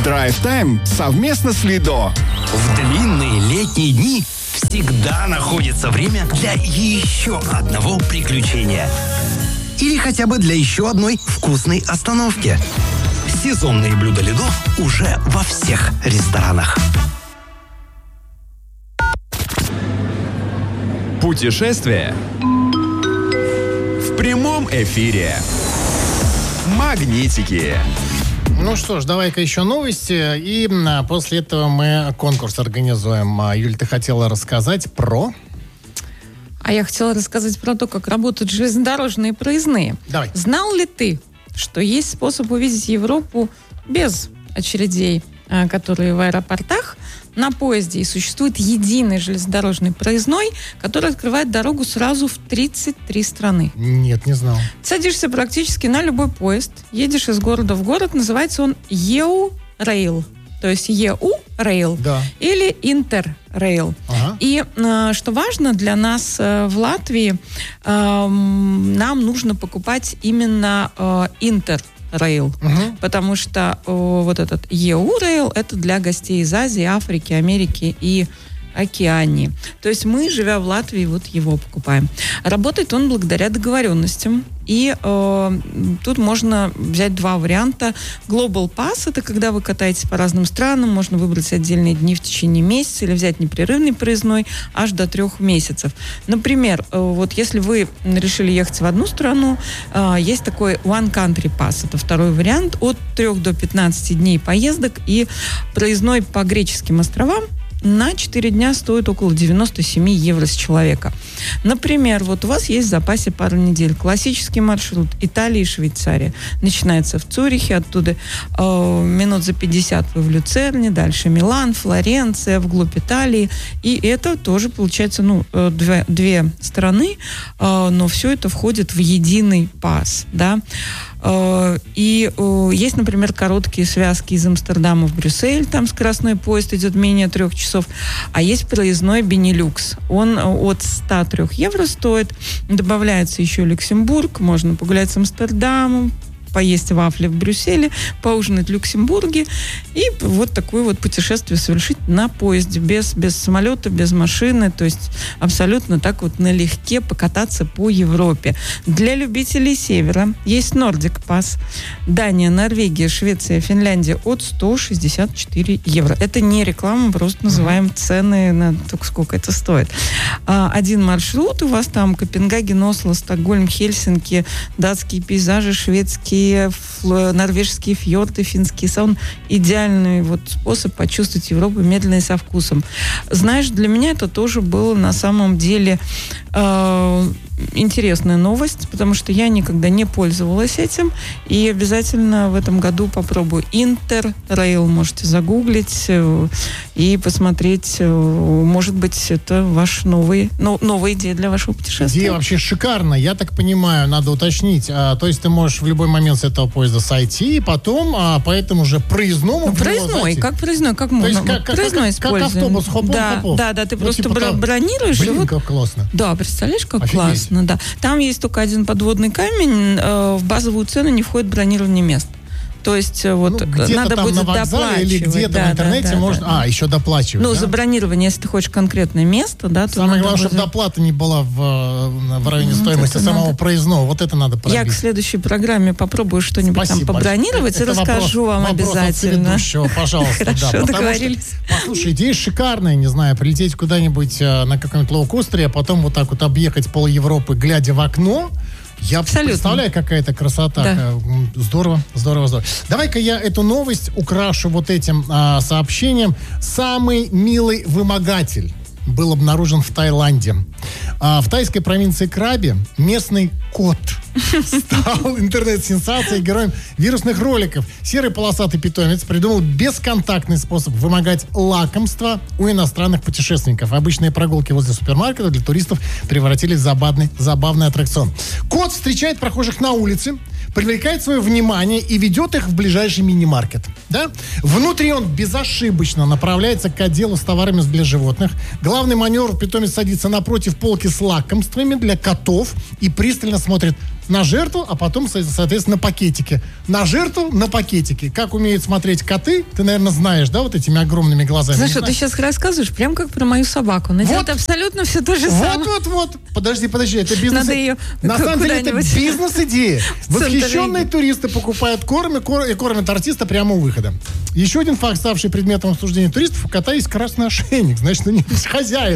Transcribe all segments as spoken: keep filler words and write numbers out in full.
Драйв-тайм совместно с Лидо. В длинные летние дни всегда находится время для еще одного приключения. Или хотя бы для еще одной вкусной остановки. Сезонные блюда Лидо уже во всех ресторанах. Путешествие в прямом эфире. Магнитики. Ну что ж, давай-ка еще новости, и а, после этого мы конкурс организуем. А, Юль, ты хотела рассказать про... А я хотела рассказать про то, как работают железнодорожные проездные. Давай. Знал ли ты, что есть способ увидеть Европу без очередей, которые в аэропортах, на поезде, и существует единый железнодорожный проездной, который открывает дорогу сразу в тридцать три страны? Нет, не знал. Садишься практически на любой поезд, едешь из города в город, называется он Еу-Рейл. То есть Еу-Рейл, да, или Интер-Рейл. Ага. И э, что важно для нас э, в Латвии, э, нам нужно покупать именно э, Интер Рейл, угу. потому что о, вот этот Еу-Рейл это для гостей из Азии, Африки, Америки и Океании. То есть мы, живя в Латвии, вот его покупаем. Работает он благодаря договоренностям. И э, тут можно взять два варианта. Global Pass — это когда вы катаетесь по разным странам, можно выбрать отдельные дни в течение месяца или взять непрерывный проездной аж до трех месяцев. Например, э, вот если вы решили ехать в одну страну, э, есть такой One Country Pass. Это второй вариант. От трех до пятнадцати дней поездок, и проездной по греческим островам на четыре дня стоит около девяносто семь евро с человека. Например, вот у вас есть в запасе пару недель. Классический маршрут Италия и Швейцария. Начинается в Цюрихе, оттуда э, минут за пятьдесят вы в Люцерне, дальше Милан, Флоренция, вглубь Италии. И это тоже получается, ну, две, две страны, э, но все это входит в единый пас, да. И есть, например, короткие связки из Амстердама в Брюссель, там скоростной поезд идет менее трех часов, а есть проездной Бенилюкс. Он от ста трёх евро стоит, добавляется еще Люксембург, можно погулять с Амстердамом, поесть вафли в Брюсселе, поужинать в Люксембурге и вот такое вот путешествие совершить на поезде, без, без самолета, без машины, то есть абсолютно так вот налегке покататься по Европе. Для любителей севера есть Nordic Pass. Дания, Норвегия, Швеция, Финляндия от сто шестьдесят четыре евро. Это не реклама, просто называем цены на то, сколько это стоит. Один маршрут у вас там: Копенгаген, Осло, Стокгольм, Хельсинки, датские пейзажи, шведские, норвежские фьорды, финский саун. Идеальный вот способ почувствовать Европу медленно и со вкусом. Знаешь, для меня это тоже было на самом деле э, интересная новость, потому что я никогда не пользовалась этим, и обязательно в этом году попробую. Интер-Рейл можете загуглить э, и посмотреть. Э, может быть, это ваш новый, но, новая идея для вашего путешествия. Идея вообще шикарная. Я так понимаю, надо уточнить. А, то есть ты можешь в любой момент с этого поезда сойти, и потом а, по этому же проездному... Ну, проездной, как проездной, как можно. То есть как, проездной как, как, как автобус, хопом, да, хопом. Да, да, ты ну, просто типа бро- там, бронируешь. блин, вот, как классно. Да, представляешь, как Офигеть. классно, да. Там есть только один подводный камень, э, в базовую цену не входит бронирование мест. То есть вот ну, надо там будет на вокзале доплачивать. или где-то да, в интернете да, да, можно... Да. А, еще доплачивать, Ну, да? за бронирование, если ты хочешь конкретное место, да, то самое главное, будет... чтобы доплата не была в, в районе вот стоимости самого надо. проездного. Вот это надо пробить. Я к следующей программе попробую что-нибудь Спасибо там побронировать большое. и это расскажу вопрос, вам вопрос обязательно. От ведущего, пожалуйста. Хорошо, да, договорились. Что, послушай, идея шикарная, не знаю, прилететь куда-нибудь на каком-нибудь лоукостере, а потом вот так вот объехать пол Европы, глядя в окно. Я Абсолютно. представляю, какая это красота. Да. Здорово, здорово, здорово. Давай-ка я эту новость украшу вот этим а, сообщением. Самый милый вымогатель был обнаружен в Таиланде. А в тайской провинции Краби местный кот стал интернет-сенсацией, героем вирусных роликов. Серый полосатый питомец придумал бесконтактный способ вымогать лакомства у иностранных путешественников. Обычные прогулки возле супермаркета для туристов превратились в забавный, забавный аттракцион. Кот встречает прохожих на улице, привлекает свое внимание и ведет их в ближайший мини-маркет. Да? Внутри он безошибочно направляется к отделу с товарами для животных. Главный маневр: питомец садится напротив напротив полки с лакомствами для котов и пристально смотрит на жертву, а потом, соответственно, на пакетики. На жертву, на пакетики. Как умеют смотреть коты, ты, наверное, знаешь, да, вот этими огромными глазами. Знаешь, что ты сейчас рассказываешь прям как про мою собаку. Она вот. делает абсолютно все то же самое. Вот-вот-вот. Подожди, подожди, это бизнес. Надо ее На самом деле это бизнес-идея. Восхищенные туристы покупают корм и кормят артиста прямо у выхода. Еще один факт, ставший предметом обсуждения туристов: у кота есть красный ошейник, значит, на нем есть хозяин.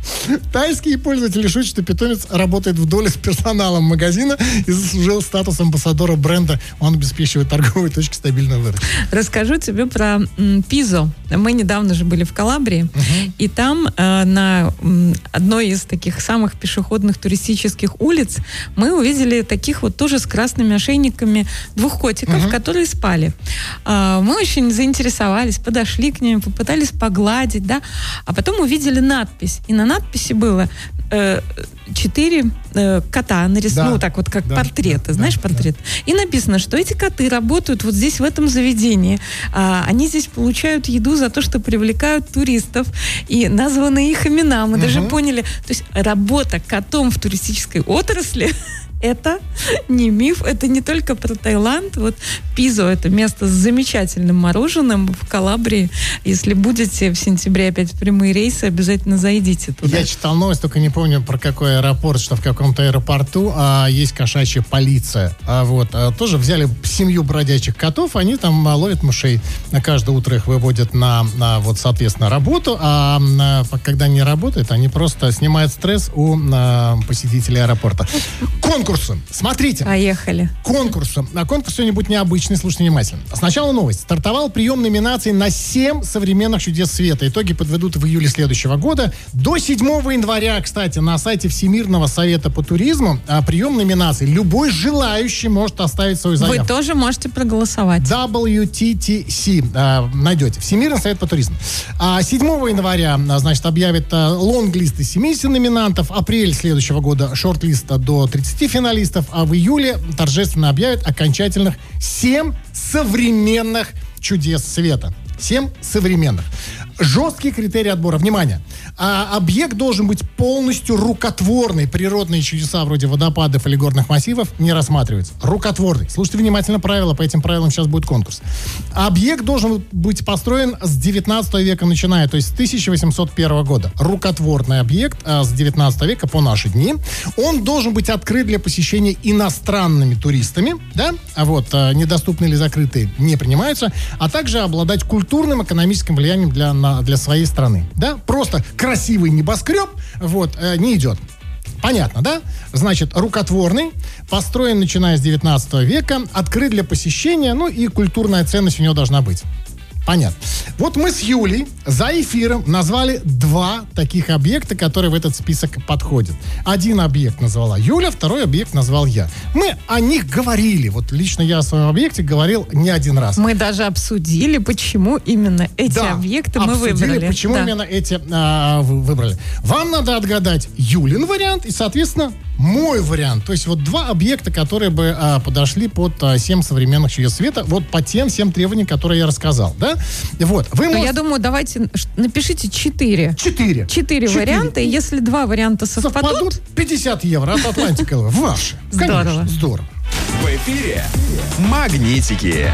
Тайские пользователи шутят, что питомец работает в доле с персоналом магазина и заслужил статус амбассадора бренда. Он обеспечивает торговые точки стабильной выручки. Расскажу тебе про м, Пизо. Мы недавно же были в Калабрии, uh-huh. и там э, на м, одной из таких самых пешеходных туристических улиц мы увидели таких вот тоже с красными ошейниками двух котиков, uh-huh. которые спали. Э, мы очень заинтересовались, подошли к ним, попытались погладить, да, а потом увидели надпись. И на надписи было э, четыре э, кота нарисованы, да. ну так вот как да, портреты, да, знаешь, да, портрет. Да. И написано, что эти коты работают вот здесь, в этом заведении. А, они здесь получают еду за то, что привлекают туристов. И названы их имена. Мы угу. даже поняли. То есть работа котом в туристической отрасли это не миф, это не только про Таиланд. Вот Пизо — это место с замечательным мороженым в Калабрии. Если будете в сентябре опять в прямые рейсы, обязательно зайдите туда. Я читал новость, только не помню про какой аэропорт, что в каком-то аэропорту а, есть кошачья полиция. А, вот, а, тоже взяли семью бродячих котов, они там а, ловят мышей. На каждое утро их выводят на, на вот, соответственно, работу, а на, когда не работают, они просто снимают стресс у а, посетителей аэропорта. Конкурсы. Смотрите. Поехали. Конкурсы. А конкурс сегодня-нибудь необычный, слушайте внимательно. Сначала новость. Стартовал прием номинаций на семь современных чудес света. Итоги подведут в июле следующего года. До седьмого января, кстати, на сайте Всемирного совета по туризму а, прием номинаций. Любой желающий может оставить свою заявку. Вы тоже можете проголосовать. дабл ю ти ти си а, найдете. Всемирный совет по туризму. А, седьмого января, а, значит, объявят а, лонг-лист из семидесяти номинантов. Апрель следующего года шорт-листа до тридцати финалистов, а в июле торжественно объявят окончательных семь современных чудес света. Семь современных. Жесткие критерии отбора. Внимание! А, объект должен быть полностью рукотворный. Природные чудеса вроде водопадов или горных массивов не рассматриваются. Рукотворный. Слушайте внимательно правила. По этим правилам сейчас будет конкурс. Объект должен быть построен с девятнадцатого века начиная, то есть с тысяча восемьсот первого года. Рукотворный объект а, с девятнадцатого века по наши дни. Он должен быть открыт для посещения иностранными туристами, да? А вот а, недоступные или закрытые не принимаются, а также обладать культурным, экономическим влиянием для для своей страны, да? Просто красивый небоскреб, вот, э, не идет. Понятно, да? Значит, рукотворный, построен начиная с девятнадцатого века, открыт для посещения, ну и культурная ценность у него должна быть. Понятно. Вот мы с Юлей за эфиром назвали два таких объекта, которые в этот список подходят. Один объект назвала Юля, второй объект назвал я. Мы о них говорили. Вот лично я о своем объекте говорил не один раз. Мы даже обсудили, почему именно эти да, объекты мы обсудили, выбрали. почему да. именно эти а, вы выбрали. Вам надо отгадать Юлин вариант и, соответственно, мой вариант. То есть вот два объекта, которые бы а, подошли под а, семь современных чудес света, вот по тем всем требованиям, которые я рассказал, да? Вот. Вы можете... Я думаю, давайте напишите четыре. Четыре. Четыре варианта, и если два варианта совпадут... Совпадут пятьдесят евро от Атлантика. Ваши. Здорово. Конечно, здорово. В эфире «Магнитики».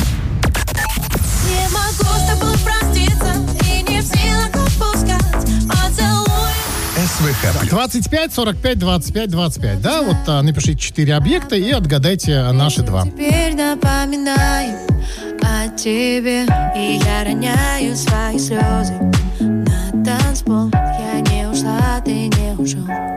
Не могу с тобой проститься и не в силах отпускать. Поцелуй. СВХ. двадцать пять сорок пять двадцать пять двадцать пять. Да, вот а, напишите четыре объекта и отгадайте а, наши два. Теперь напоминаю о тебе, и я роняю свои слезы на танцпол. Я не ушла, ты не ушел.